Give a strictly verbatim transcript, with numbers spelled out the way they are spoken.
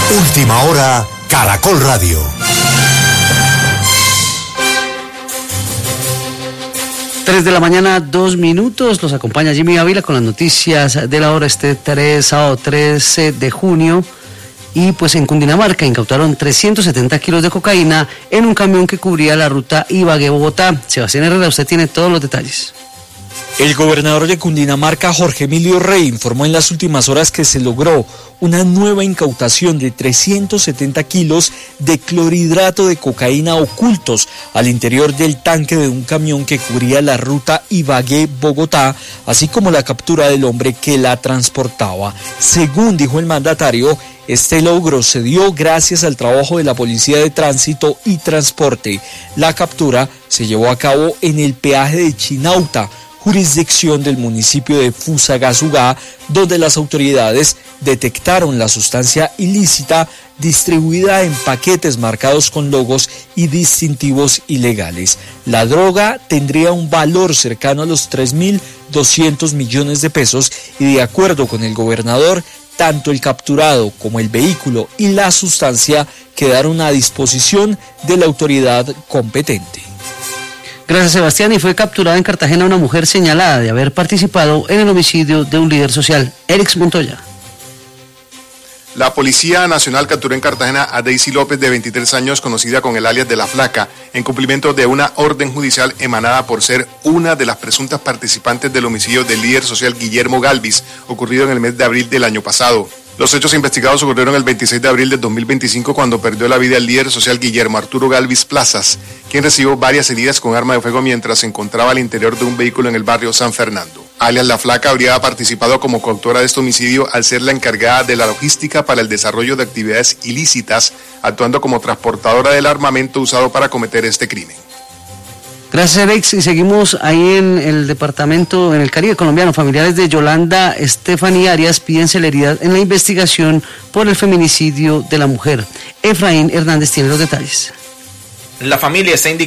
Última hora, Caracol Radio. Tres de la mañana, dos minutos. Los acompaña Jimmy Ávila con las noticias de la hora este tres, sábado trece de junio. Y pues en Cundinamarca incautaron trescientos setenta kilos de cocaína en un camión que cubría la ruta Ibagué-Bogotá. Sebastián Herrera, usted tiene todos los detalles. El gobernador de Cundinamarca, Jorge Emilio Rey, informó en las últimas horas que se logró una nueva incautación de trescientos setenta kilos de clorhidrato de cocaína ocultos al interior del tanque de un camión que cubría la ruta Ibagué-Bogotá, así como la captura del hombre que la transportaba. Según dijo el mandatario, este logro se dio gracias al trabajo de la Policía de Tránsito y Transporte. La captura se llevó a cabo en el peaje de Chinauta, jurisdicción del municipio de Fusagasugá, donde las autoridades detectaron la sustancia ilícita distribuida en paquetes marcados con logos y distintivos ilegales. La droga tendría un valor cercano a los tres mil doscientos millones de pesos y, de acuerdo con el gobernador, tanto el capturado como el vehículo y la sustancia quedaron a disposición de la autoridad competente. Gracias, Sebastián. Y fue capturada en Cartagena una mujer señalada de haber participado en el homicidio de un líder social, Erix Montoya. La Policía Nacional capturó en Cartagena a Daisy López, de veintitrés años, conocida con el alias de La Flaca, en cumplimiento de una orden judicial emanada por ser una de las presuntas participantes del homicidio del líder social Guillermo Galvis, ocurrido en el mes de abril del año pasado. Los hechos investigados ocurrieron el veintiséis de abril de dos mil veinticinco, cuando perdió la vida el líder social Guillermo Arturo Galvis Plazas, quien recibió varias heridas con arma de fuego mientras se encontraba al interior de un vehículo en el barrio San Fernando. Alias La Flaca habría participado como coautora de este homicidio al ser la encargada de la logística para el desarrollo de actividades ilícitas, actuando como transportadora del armamento usado para cometer este crimen. Gracias, Alex. Y seguimos ahí en el departamento, en el Caribe colombiano. Familiares de Yolanda Estefany Arias piden celeridad en la investigación por el feminicidio de la mujer. Efraín Hernández tiene los detalles. La familia está indicando